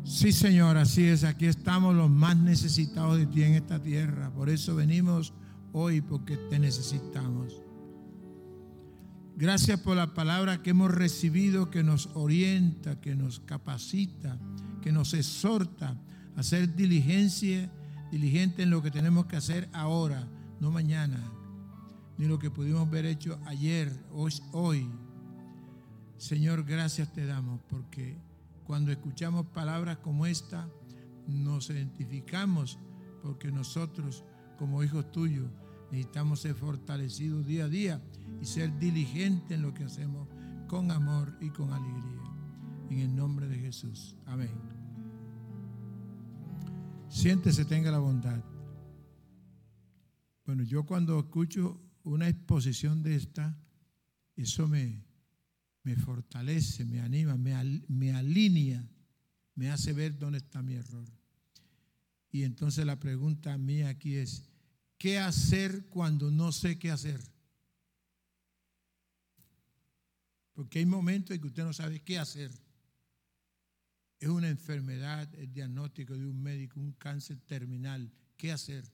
Sí, Señor, así es. Aquí estamos los más necesitados de ti en esta tierra. Por eso venimos hoy, porque te necesitamos. Gracias por la palabra que hemos recibido, que nos orienta, que nos capacita, que nos exhorta a ser diligente en lo que tenemos que hacer ahora, no mañana, ni lo que pudimos haber hecho ayer, hoy. Señor, gracias te damos, porque cuando escuchamos palabras como esta, nos identificamos, porque nosotros, como hijos tuyos, necesitamos ser fortalecidos día a día y ser diligentes en lo que hacemos con amor y con alegría. En el nombre de Jesús. Amén. Siéntese, tenga la bondad. Bueno, yo cuando escucho una exposición de esta, eso me fortalece, me anima, me alinea, me hace ver dónde está mi error. Y entonces la pregunta mía aquí es, ¿qué hacer cuando no sé qué hacer? Porque hay momentos en que usted no sabe qué hacer. Es una enfermedad, el diagnóstico de un médico, un cáncer terminal. ¿Qué hacer?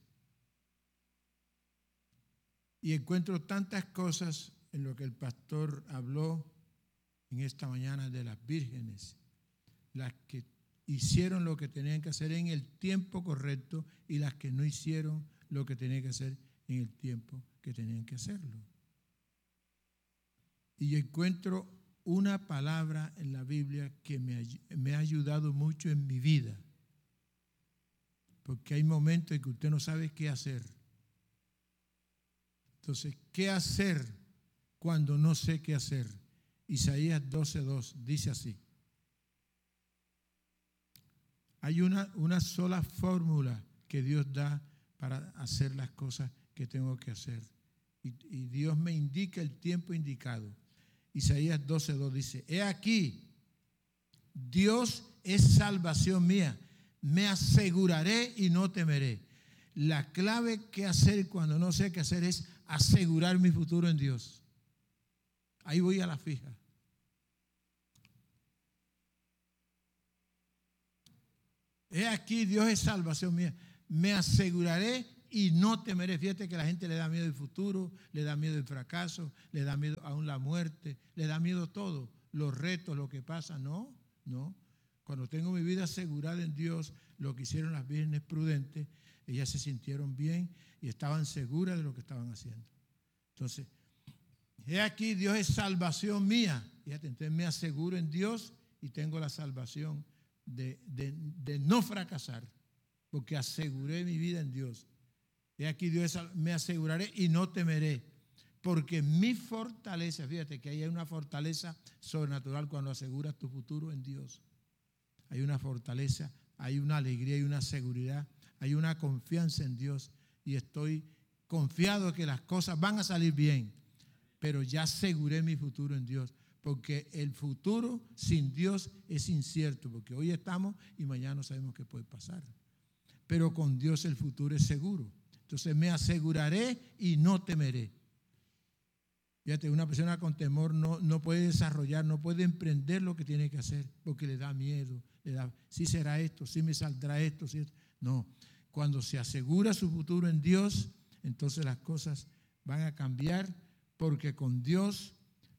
Y encuentro tantas cosas en lo que el pastor habló en esta mañana de las vírgenes, las que hicieron lo que tenían que hacer en el tiempo correcto y las que no hicieron lo que tenían que hacer en el tiempo que tenían que hacerlo. Y yo encuentro una palabra en la Biblia que me ha ayudado mucho en mi vida, porque hay momentos en que usted no sabe qué hacer. Entonces, ¿qué hacer cuando no sé qué hacer? Isaías 12:2 dice así. Hay una sola fórmula que Dios da para hacer las cosas que tengo que hacer. Y Dios me indica el tiempo indicado. Isaías 12:2 dice, he aquí, Dios es salvación mía, me aseguraré y no temeré. La clave que hacer cuando no sé qué hacer es asegurar mi futuro en Dios. Ahí voy a la fija. He aquí, Dios es salvación mía. Me aseguraré y no temeré. Fíjate que a la gente le da miedo el futuro, le da miedo el fracaso, le da miedo aún la muerte, le da miedo todo, los retos, lo que pasa. No. Cuando tengo mi vida asegurada en Dios, lo que hicieron las vírgenes prudentes, ellas se sintieron bien y estaban seguras de lo que estaban haciendo. Entonces, he aquí, Dios es salvación mía. Fíjate, entonces me aseguro en Dios y tengo la salvación de no fracasar, porque aseguré mi vida en Dios. He aquí, Dios me aseguraré y no temeré, porque mi fortaleza, fíjate que ahí hay una fortaleza sobrenatural cuando aseguras tu futuro en Dios. Hay una fortaleza, hay una alegría, hay una seguridad, hay una confianza en Dios y estoy confiado que las cosas van a salir bien, pero ya aseguré mi futuro en Dios. Porque el futuro sin Dios es incierto, porque hoy estamos y mañana no sabemos qué puede pasar. Pero con Dios el futuro es seguro. Entonces me aseguraré y no temeré. Fíjate, una persona con temor no puede desarrollar, no puede emprender lo que tiene que hacer, porque le da miedo, si será esto, si me saldrá esto, si esto. No, cuando se asegura su futuro en Dios, entonces las cosas van a cambiar, porque con Dios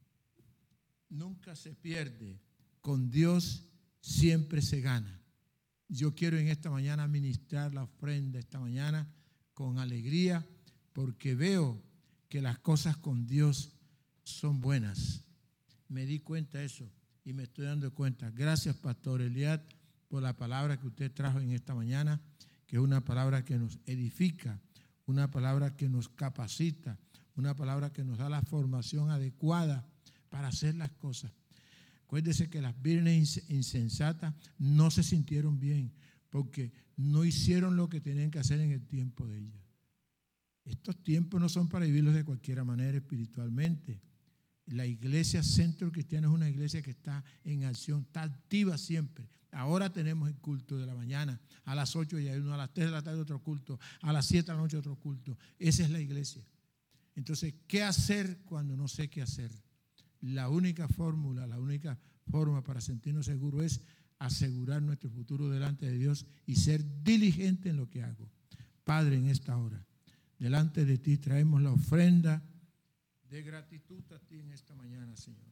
nunca se pierde, con Dios siempre se gana. Yo quiero en esta mañana ministrar la ofrenda esta mañana con alegría, porque veo que las cosas con Dios son buenas. Me di cuenta de eso y me estoy dando cuenta. Gracias, Pastor Eliad, por la palabra que usted trajo en esta mañana, que es una palabra que nos edifica, una palabra que nos capacita, una palabra que nos da la formación adecuada para hacer las cosas. Acuérdese que las vírgenes insensatas no se sintieron bien porque no hicieron lo que tenían que hacer en el tiempo de ellas. Estos tiempos no son para vivirlos de cualquier manera espiritualmente. La iglesia Centro Cristiano es una iglesia que está en acción, está activa siempre. Ahora tenemos el culto de la mañana, a las 8 y hay uno, a las 3 de la tarde otro culto, a las 7 de la noche otro culto. Esa es la iglesia. Entonces, ¿qué hacer cuando no sé qué hacer? La única fórmula, la única forma para sentirnos seguros es asegurar nuestro futuro delante de Dios y ser diligente en lo que hago. Padre, en esta hora, delante de ti traemos la ofrenda de gratitud a ti en esta mañana, Señor.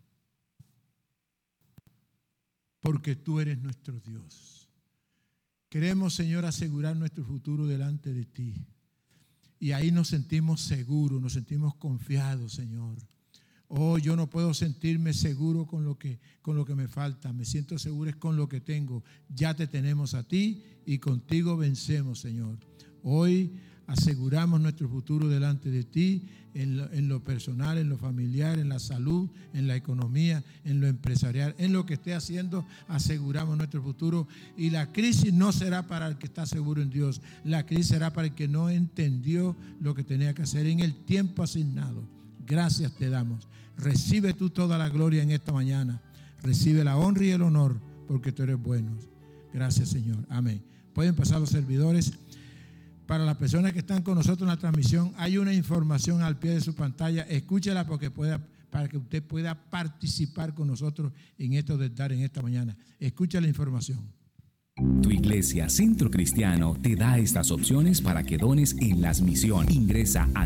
Porque tú eres nuestro Dios. Queremos, Señor, asegurar nuestro futuro delante de ti. Y ahí nos sentimos seguros, nos sentimos confiados, Señor. Oh, yo no puedo sentirme seguro con lo que me falta. Me siento seguro es con lo que tengo. Ya te tenemos a ti y contigo vencemos, Señor. Hoy aseguramos nuestro futuro delante de ti en lo personal, en lo familiar, en la salud, en la economía, en lo empresarial, en lo que esté haciendo, aseguramos nuestro futuro. Y la crisis no será para el que está seguro en Dios. La crisis será para el que no entendió lo que tenía que hacer en el tiempo asignado. Gracias te damos. Recibe tú toda la gloria en esta mañana. Recibe la honra y el honor porque tú eres bueno. Gracias, Señor. Amén. Pueden pasar los servidores. Para las personas que están con nosotros en la transmisión, hay una información al pie de su pantalla. Escúchela para que usted pueda participar con nosotros en esto de dar en esta mañana. Escucha la información. Tu iglesia Centro Cristiano te da estas opciones para que dones en las misiones. Ingresa a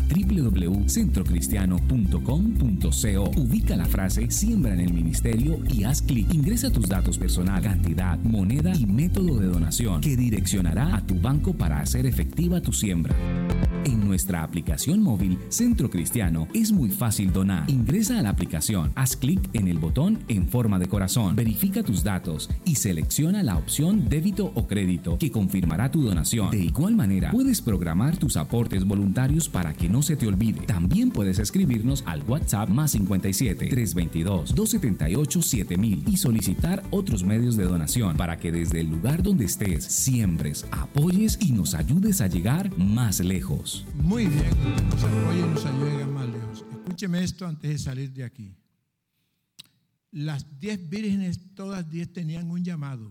www.centrocristiano.com.co. Ubica la frase Siembra en el Ministerio y haz clic. Ingresa tus datos personal, cantidad, moneda y método de donación que direccionará a tu banco para hacer efectiva tu siembra. En nuestra aplicación móvil Centro Cristiano es muy fácil donar. Ingresa a la aplicación, haz clic en el botón en forma de corazón, verifica tus datos y selecciona la opción débito o crédito que confirmará tu donación. De igual manera, puedes programar tus aportes voluntarios para que no se te olvide. También puedes escribirnos al WhatsApp +57 322 278 7000 y solicitar otros medios de donación para que desde el lugar donde estés siembres, apoyes y nos ayudes a llegar más lejos. Muy bien, nos apoye y nos ayude a llegar más lejos. Escúcheme esto antes de salir de aquí. Las 10 vírgenes, todas 10 tenían un llamado.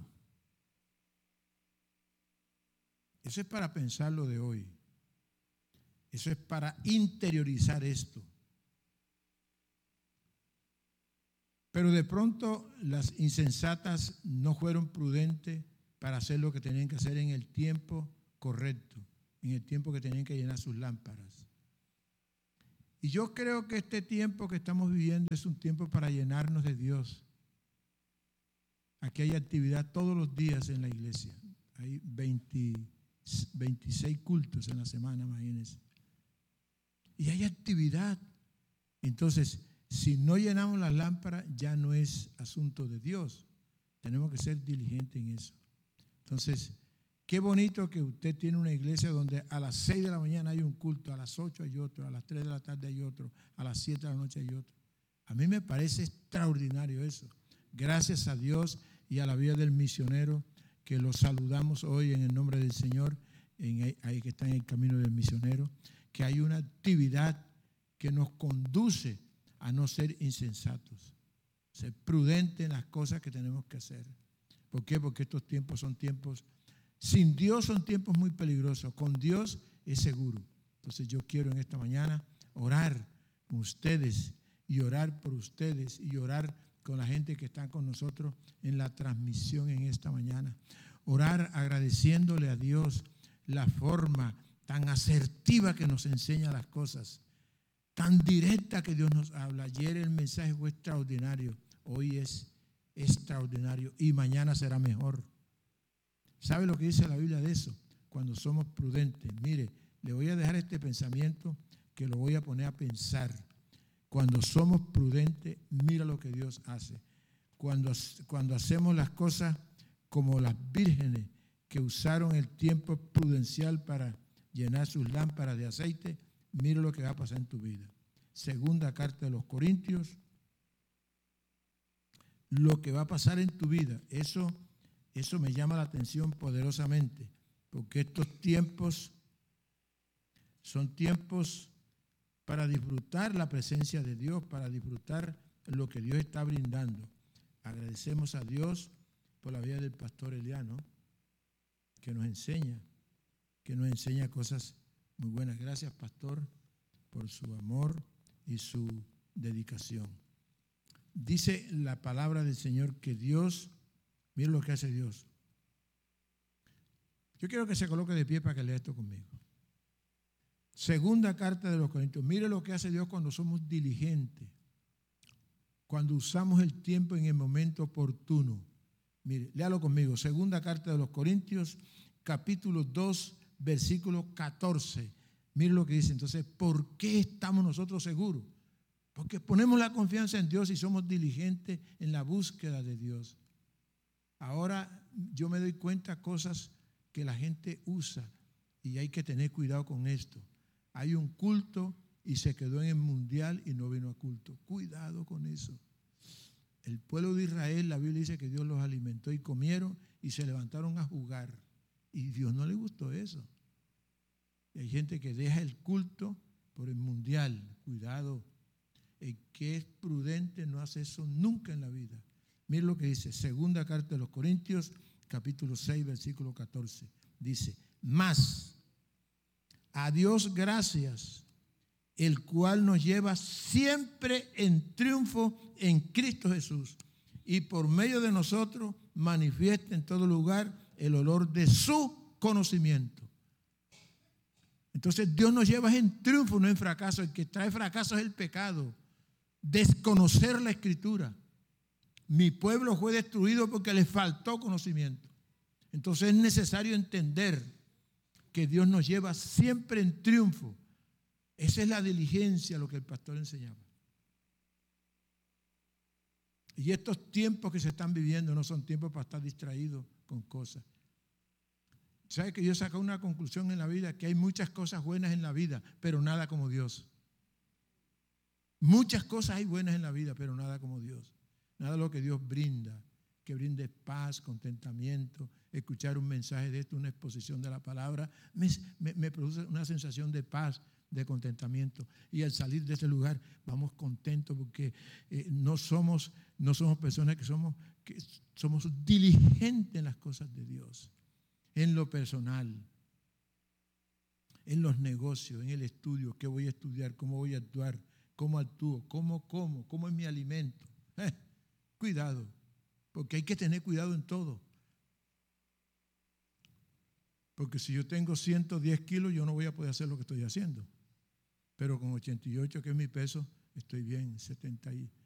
Eso es para pensar lo de hoy. Eso es para interiorizar esto. Pero de pronto las insensatas no fueron prudentes para hacer lo que tenían que hacer en el tiempo correcto, en el tiempo que tenían que llenar sus lámparas. Y yo creo que este tiempo que estamos viviendo es un tiempo para llenarnos de Dios. Aquí hay actividad todos los días en la iglesia. Hay 26 cultos en la semana, imagínense. Y hay actividad. Entonces, si no llenamos las lámparas, ya no es asunto de Dios. Tenemos que ser diligentes en eso. Entonces, qué bonito que usted tiene una iglesia donde a las 6 de la mañana hay un culto, a las 8 hay otro, a las 3 de la tarde hay otro, a las 7 de la noche hay otro. A mí me parece extraordinario eso. Gracias a Dios y a la vida del misionero, que los saludamos hoy en el nombre del Señor, ahí que está en el camino del misionero, que hay una actividad que nos conduce a no ser insensatos, ser prudentes en las cosas que tenemos que hacer. ¿Por qué? Porque estos tiempos son tiempos, sin Dios son tiempos muy peligrosos, con Dios es seguro. Entonces yo quiero en esta mañana orar con ustedes y orar por ustedes y orar con la gente que está con nosotros en la transmisión en esta mañana. Orar agradeciéndole a Dios la forma tan asertiva que nos enseña las cosas, tan directa que Dios nos habla. Ayer el mensaje fue extraordinario, hoy es extraordinario y mañana será mejor. ¿Sabe lo que dice la Biblia de eso? Cuando somos prudentes. Mire, le voy a dejar este pensamiento que lo voy a poner a pensar. Cuando somos prudentes, mira lo que Dios hace. Cuando hacemos las cosas como las vírgenes que usaron el tiempo prudencial para llenar sus lámparas de aceite, mira lo que va a pasar en tu vida. Segunda carta de los Corintios, lo que va a pasar en tu vida, eso me llama la atención poderosamente, porque estos tiempos son tiempos para disfrutar la presencia de Dios, para disfrutar lo que Dios está brindando. Agradecemos a Dios por la vida del pastor Eliano, que nos enseña cosas muy buenas. Gracias, pastor, por su amor y su dedicación. Dice la palabra del Señor que Dios Mire lo que hace Dios. Yo quiero que se coloque de pie para que lea esto conmigo. Segunda carta de los Corintios. Mire lo que hace Dios cuando somos diligentes, cuando usamos el tiempo en el momento oportuno. Mire, léalo conmigo. Segunda carta de los Corintios, capítulo 2, versículo 14. Mire lo que dice. Entonces, ¿por qué estamos nosotros seguros? Porque ponemos la confianza en Dios y somos diligentes en la búsqueda de Dios. Ahora yo me doy cuenta de cosas que la gente usa y hay que tener cuidado con esto. Hay un culto y se quedó en el mundial y no vino a culto. Cuidado con eso. El pueblo de Israel, la Biblia dice que Dios los alimentó y comieron y se levantaron a jugar. Y Dios no le gustó eso. Y hay gente que deja el culto por el mundial. Cuidado. El que es prudente no hace eso nunca en la vida. Mire lo que dice, segunda carta de los Corintios, capítulo 6, versículo 14. Dice, mas a Dios gracias, el cual nos lleva siempre en triunfo en Cristo Jesús, y por medio de nosotros manifiesta en todo lugar el olor de su conocimiento. Entonces Dios nos lleva en triunfo, no en fracaso. El que trae fracaso es el pecado, desconocer la Escritura. Mi pueblo fue destruido porque le faltó conocimiento. Entonces es necesario entender que Dios nos lleva siempre en triunfo. Esa es la diligencia, lo que el pastor enseñaba. Y estos tiempos que se están viviendo no son tiempos para estar distraídos con cosas. ¿Sabe que yo saco una conclusión en la vida? Que hay muchas cosas buenas en la vida, pero nada como Dios. Muchas cosas hay buenas en la vida, pero nada como Dios. Nada de lo que Dios brinda, que brinde paz, contentamiento. Escuchar un mensaje de esto, una exposición de la palabra, me produce una sensación de paz, de contentamiento. Y al salir de ese lugar vamos contentos porque no somos personas que somos diligentes en las cosas de Dios. En lo personal, en los negocios, en el estudio, qué voy a estudiar, cómo voy a actuar, cómo actúo, cómo es mi alimento. Cuidado, porque hay que tener cuidado en todo. Porque si yo tengo 110 kilos, yo no voy a poder hacer lo que estoy haciendo. Pero con 88, que es mi peso, estoy bien, 70